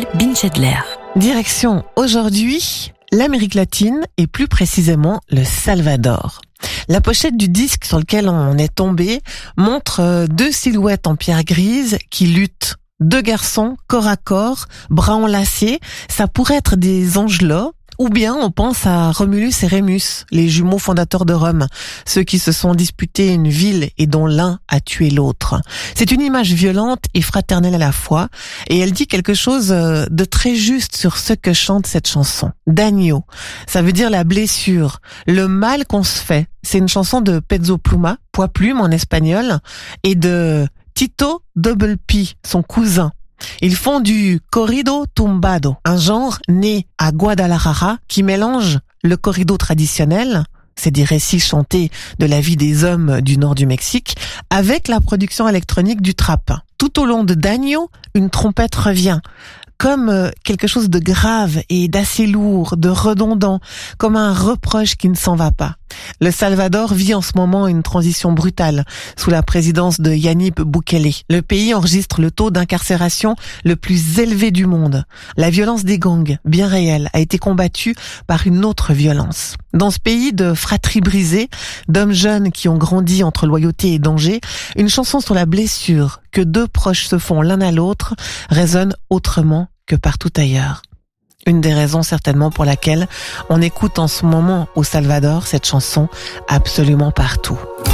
Binchedler. Direction aujourd'hui l'Amérique latine et plus précisément le Salvador. La pochette du disque sur lequel on est tombé montre deux silhouettes en pierre grise qui luttent. Deux garçons, corps à corps, bras enlacés. Ça pourrait être des angelots. Ou bien on pense à Romulus et Rémus, les jumeaux fondateurs de Rome, ceux qui se sont disputés une ville et dont l'un a tué l'autre. C'est une image violente et fraternelle à la fois, et elle dit quelque chose de très juste sur ce que chante cette chanson. Daño, ça veut dire la blessure, le mal qu'on se fait. C'est une chanson de Peso Pluma, poids plume en espagnol, et de Tito Double P, son cousin. Ils font du corrido tumbado, un genre né à Guadalajara qui mélange le corrido traditionnel, c'est des récits chantés de la vie des hommes du nord du Mexique, avec la production électronique du trap. Tout au long de Daño, une trompette revient, comme quelque chose de grave et d'assez lourd, de redondant, comme un reproche qui ne s'en va pas. Le Salvador vit en ce moment une transition brutale sous la présidence de Nayib Bukele. Le pays enregistre le taux d'incarcération le plus élevé du monde. La violence des gangs, bien réelle, a été combattue par une autre violence. Dans ce pays de fratries brisées, d'hommes jeunes qui ont grandi entre loyauté et danger, une chanson sur la blessure que deux proches se font l'un à l'autre résonne autrement que partout ailleurs. Une des raisons certainement pour laquelle on écoute en ce moment au Salvador cette chanson absolument partout.